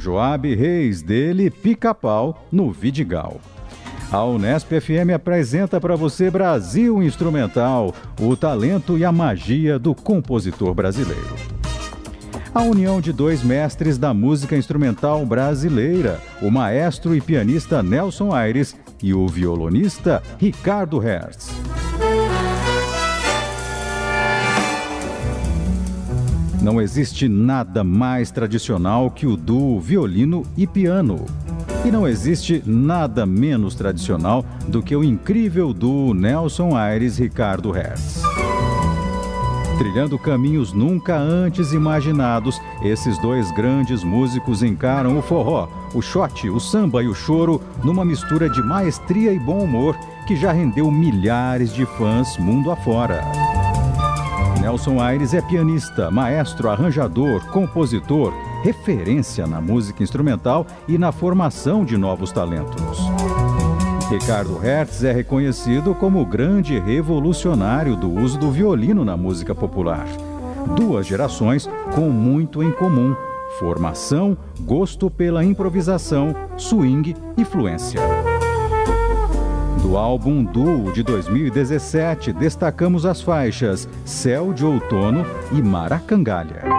Joabe Reis, dele Pica-Pau, no Vidigal. A Unesp FM apresenta para você Brasil Instrumental, o talento e a magia do compositor brasileiro. A união de dois mestres da música instrumental brasileira, o maestro e pianista Nelson Aires e o violonista Ricardo Hertz. Não existe nada mais tradicional que o duo violino e piano. E não existe nada menos tradicional do que o incrível duo Nelson Aires e Ricardo Hertz. Trilhando caminhos nunca antes imaginados, esses dois grandes músicos encaram o forró, o shot, o samba e o choro numa mistura de maestria e bom humor que já rendeu milhares de fãs mundo afora. Nelson Aires é pianista, maestro, arranjador, compositor, referência na música instrumental e na formação de novos talentos. Ricardo Hertz é reconhecido como o grande revolucionário do uso do violino na música popular. Duas gerações com muito em comum: formação, gosto pela improvisação, swing e fluência. Do álbum Duo de 2017, destacamos as faixas Céu de Outono e Maracangalha.